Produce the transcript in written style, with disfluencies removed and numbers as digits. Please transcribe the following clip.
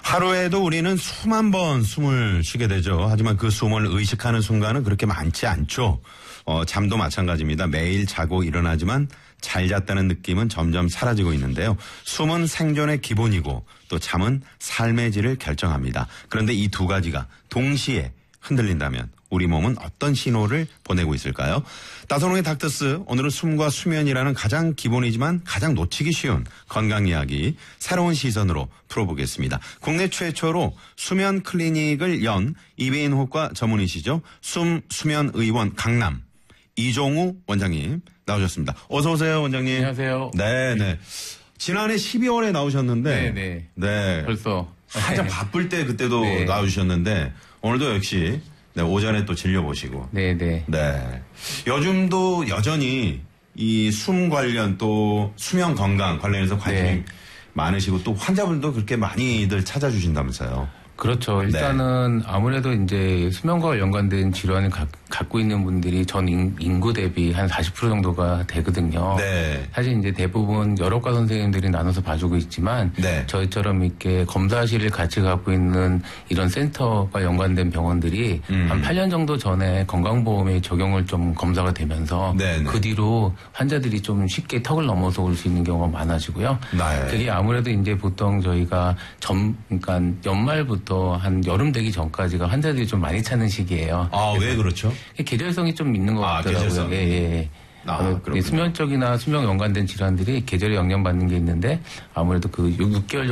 하루에도 우리는 수만 번 숨을 쉬게 되죠. 하지만 그 숨을 의식하는 순간은 그렇게 많지 않죠. 잠도 마찬가지입니다. 매일 자고 일어나지만 잘 잤다는 느낌은 점점 사라지고 있는데요. 숨은 생존의 기본이고 또 잠은 삶의 질을 결정합니다. 그런데 이 두 가지가 동시에 흔들린다면 우리 몸은 어떤 신호를 보내고 있을까요? 따선홍의 닥터스, 오늘은 숨과 수면이라는 가장 기본이지만 가장 놓치기 쉬운 건강 이야기 새로운 시선으로 풀어보겠습니다. 국내 최초로 수면 클리닉을 연 이비인후과 전문의시죠. 수면 의원 강남 이종우 원장님 나오셨습니다. 어서 오세요, 원장님. 안녕하세요. 네네. 지난해 12월에 나오셨는데 네네. 네. 벌써 한참 바쁠 때 그때도 네. 나와주셨는데 오늘도 역시 네, 오전에 또 진료보시고. 네네. 네. 요즘도 여전히 이 숨 관련 또 수면 건강 관련해서 관심이 네. 많으시고 또 환자분도 그렇게 많이들 찾아주신다면서요. 그렇죠. 일단은 아무래도 이제 수면과 연관된 질환을 갖고 있는 분들이 전 인구 대비 한 40% 정도가 되거든요. 네. 사실 이제 대부분 여러 과 선생님들이 나눠서 봐주고 있지만 네. 저희처럼 이렇게 검사실을 같이 갖고 있는 이런 센터가 연관된 병원들이 한 8년 정도 전에 건강보험에 적용을 좀 검사가 되면서 네네. 그 뒤로 환자들이 좀 쉽게 턱을 넘어서 올 수 있는 경우가 많아지고요. 네. 그게 아무래도 이제 보통 저희가 그러니까 연말부터 한 여름 되기 전까지가 환자들이 좀 많이 찾는 시기예요. 아, 왜 그렇죠? 계절성이 좀 있는 것 같더라고요. 계절성. 예. 그렇군요. 수면 쪽이나 수면 연관된 질환들이 계절에 영향받는 게 있는데 아무래도 그 6개월